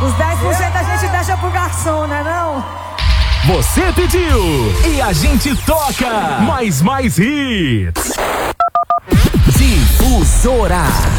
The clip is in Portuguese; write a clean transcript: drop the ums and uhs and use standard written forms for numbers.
Os 10% a gente deixa pro garçom, né não? Você pediu e a gente toca mais hits. Difusora.